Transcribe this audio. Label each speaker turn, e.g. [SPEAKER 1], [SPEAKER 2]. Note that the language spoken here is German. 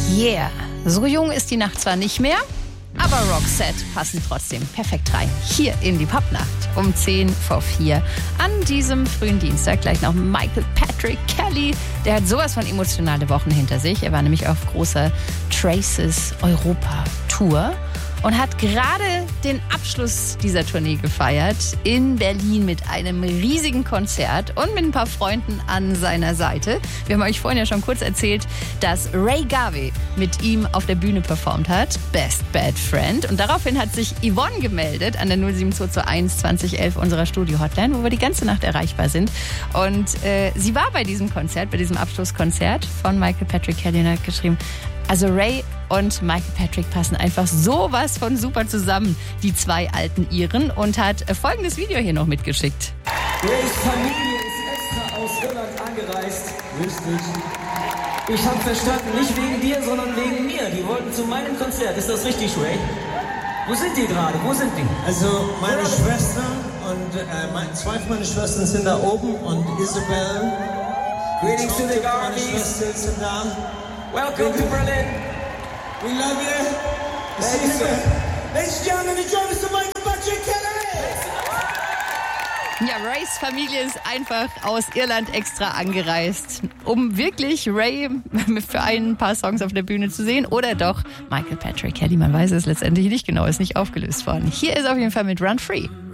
[SPEAKER 1] Yeah, so jung ist die Nacht zwar nicht mehr, aber Roxette passen trotzdem perfekt rein. Hier in die Popnacht um 4:10 an diesem frühen Dienstag. Gleich noch Michael Patrick Kelly. Der hat sowas von emotionale Wochen hinter sich. Er war nämlich auf großer Traces Europa Tour und hat gerade den Abschluss dieser Tournee gefeiert in Berlin mit einem riesigen Konzert und mit ein paar Freunden an seiner Seite. Wir haben euch vorhin ja schon kurz erzählt, dass Ray Garvey mit ihm auf der Bühne performt hat, Best Bad Friend. Und daraufhin hat sich Yvonne gemeldet an der 07221 2011 unserer Studio-Hotline, wo wir die ganze Nacht erreichbar sind. Und sie war bei diesem Konzert, bei diesem Abschlusskonzert von Michael Patrick Kelly und hat geschrieben, also Ray und Michael Patrick passen einfach sowas von super zusammen, die zwei alten Iren, und hat folgendes Video hier noch mitgeschickt.
[SPEAKER 2] Rays Familie ist extra aus Irland angereist. Richtig. Ich habe verstanden, nicht wegen dir, sondern wegen mir. Die wollten zu meinem Konzert. Ist das richtig, Ray? Wo sind die gerade? Wo sind die?
[SPEAKER 3] Also meine Schwester und zwei von meinen Schwestern sind da oben und Isabel.
[SPEAKER 2] Greetings to the
[SPEAKER 3] Meine
[SPEAKER 2] Garveys.
[SPEAKER 3] Schwestern sind da.
[SPEAKER 2] Welcome to Berlin.
[SPEAKER 3] We love you.
[SPEAKER 2] Thank you, sir.
[SPEAKER 3] Ladies and gentlemen, enjoy Mr. Michael Patrick Kelly.
[SPEAKER 1] Ja, Rays Familie ist einfach aus Irland extra angereist, um wirklich Ray für ein paar Songs auf der Bühne zu sehen. Oder doch Michael Patrick Kelly, man weiß es letztendlich nicht genau, ist nicht aufgelöst worden. Hier ist auf jeden Fall mit Run Free.